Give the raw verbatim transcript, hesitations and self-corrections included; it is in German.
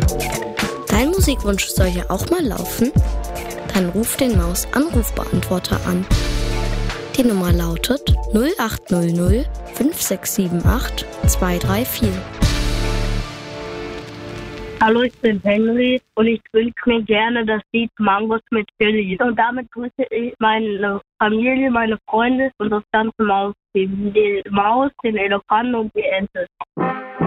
Dein Musikwunsch soll ja auch mal laufen? Dann ruf den Maus-Anrufbeantworter an. Die Nummer lautet null acht null null fünf sechs sieben acht zwei drei vier. Hallo, ich bin Henry und ich wünsche mir gerne das Lied Mangos mit Chili. Und damit grüße ich meine Familie, meine Freunde und das ganze Mausteam. Die Maus, den Elefanten und die Ente.